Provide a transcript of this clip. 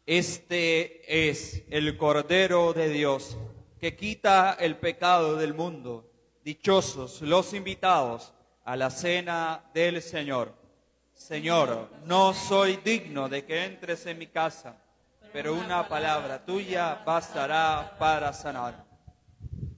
Este es el Cordero de Dios, que quita el pecado del mundo. Dichosos los invitados a la cena del Señor. Señor, no soy digno de que entres en mi casa, pero una palabra tuya bastará para sanar.